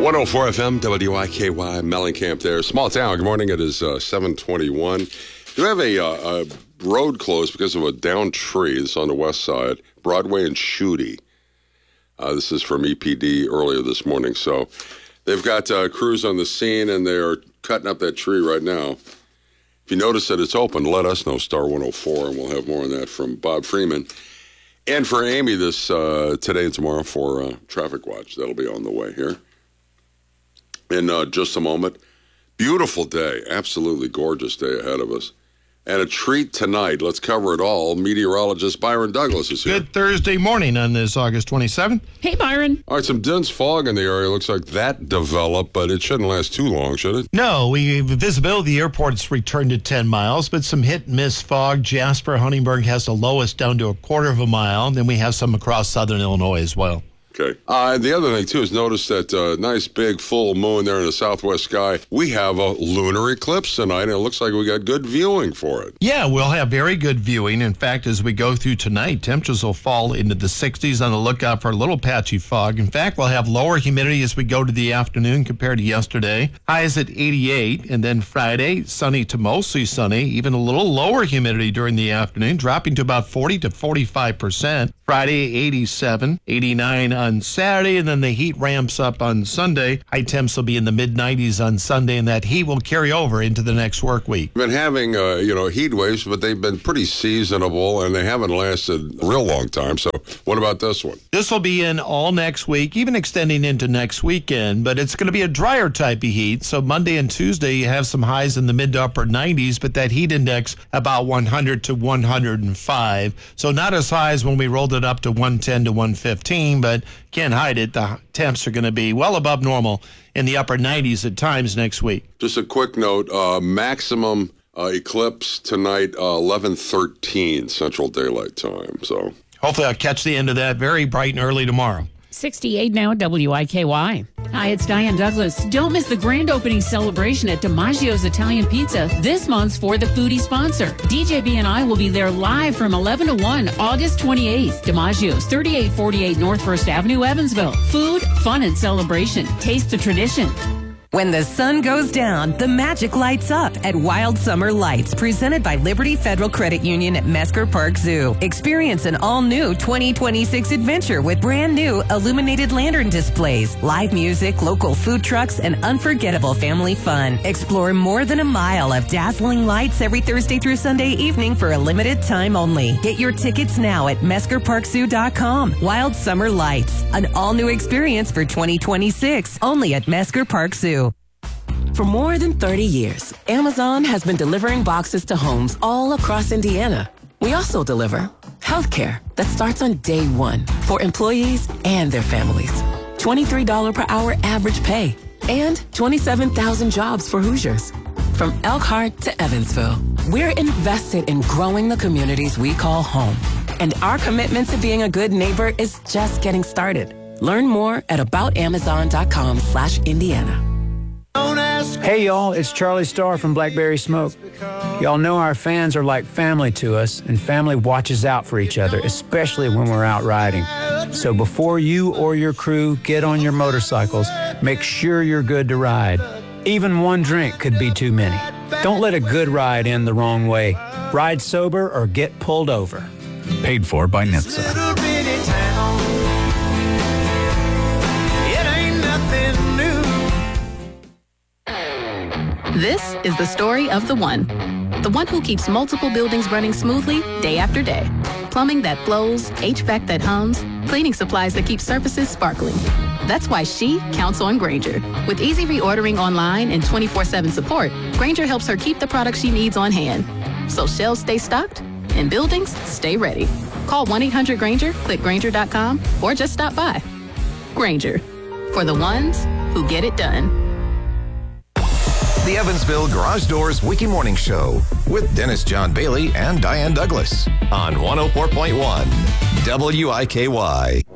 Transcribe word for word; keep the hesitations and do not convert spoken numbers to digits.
one oh four F M, W I K Y, Mellencamp there. Small town. Good morning. It is uh, seven twenty-one. We have a, uh, a road closed because of a downed tree. This is on the west side, Broadway and Shooty. Uh, this is from E P D earlier this morning. So they've got uh, crews on the scene, and they are cutting up that tree right now. If you notice that it's open, let us know, Star one oh four, and we'll have more on that from Bob Freeman. And for Amy this uh, today and tomorrow for uh, Traffic Watch. That'll be on the way here in uh, just a moment. Beautiful day. Absolutely gorgeous day ahead of us. And a treat tonight. Let's cover it all. Meteorologist Byron Douglas is here. Good Thursday morning on this August twenty-seventh. Hey, Byron. All right, some dense fog in the area. Looks like that developed, but it shouldn't last too long, should it? No, we visibility of the airport's returned to ten miles, but some hit and miss fog. Jasper, Huntingburg has the lowest down to a quarter of a mile. Then we have some across southern Illinois as well. Okay. Uh, the other thing, too, is notice that uh, nice big full moon there in the southwest sky. We have a lunar eclipse tonight, and it looks like we got good viewing for it. Yeah, we'll have very good viewing. In fact, as we go through tonight, temperatures will fall into the sixties. On the lookout for a little patchy fog. In fact, we'll have lower humidity as we go to the afternoon compared to yesterday. Highs at eighty-eight, and then Friday, sunny to mostly sunny. Even a little lower humidity during the afternoon, dropping to about forty to forty-five percent. Friday, eighty-seven, eighty-nine on Saturday, and then the heat ramps up on Sunday. High temps will be in the mid nineties on Sunday, and that heat will carry over into the next work week. We've been having, uh, you know, heat waves, but they've been pretty seasonable, and they haven't lasted a real long time. So what about this one? This will be in all next week, even extending into next weekend, but it's going to be a drier type of heat. So Monday and Tuesday, you have some highs in the mid to upper nineties, but that heat index about one hundred to one hundred five. So not as high as when we rolled it up to one ten to one fifteen, but can't hide it. The temps are going to be well above normal in the upper nineties at times next week. Just a quick note, uh, maximum uh, eclipse tonight, uh, eleven thirteen Central Daylight Time. So hopefully I'll catch the end of that very bright and early tomorrow. sixty-eight now at W I K Y. Hi, it's Diane Douglas. Don't miss the grand opening celebration at DiMaggio's Italian Pizza this month's For the Foodie sponsor. D J B and I will be there live from eleven to one, August twenty-eighth. DiMaggio's, thirty-eight forty-eight North First Avenue, Evansville. Food, fun, and celebration. Taste the tradition. When the sun goes down, the magic lights up at Wild Summer Lights, presented by Liberty Federal Credit Union at Mesker Park Zoo. Experience an all-new twenty twenty-six adventure with brand new illuminated lantern displays, live music, local food trucks, and unforgettable family fun. Explore more than a mile of dazzling lights every Thursday through Sunday evening for a limited time only. Get your tickets now at mesker park zoo dot com. Wild Summer Lights, an all-new experience for twenty twenty-six, only at Mesker Park Zoo. For more than thirty years, Amazon has been delivering boxes to homes all across Indiana. We also deliver healthcare that starts on day one for employees and their families. twenty-three dollars per hour average pay and twenty-seven thousand jobs for Hoosiers. From Elkhart to Evansville, we're invested in growing the communities we call home. And our commitment to being a good neighbor is just getting started. Learn more at about amazon dot com slash Indiana. Hey y'all, it's Charlie Starr from Blackberry Smoke. Y'all know our fans are like family to us, and family watches out for each other, especially when we're out riding. So before you or your crew get on your motorcycles, make sure you're good to ride. Even one drink could be too many. Don't let a good ride end the wrong way. Ride sober or get pulled over. Paid for by N H T S A. This is the story of the one. The one who keeps multiple buildings running smoothly day after day. Plumbing that flows, H V A C that hums, cleaning supplies that keep surfaces sparkling. That's why she counts on Grainger. With easy reordering online and twenty-four seven support, Grainger helps her keep the products she needs on hand. So shelves stay stocked and buildings stay ready. Call one eight hundred Grainger, click Grainger dot com, or just stop by. Grainger, for the ones who get it done. The Evansville Garage Doors Wiki Morning Show with Dennis John Bailey and Diane Douglas on one oh four point one W I K Y.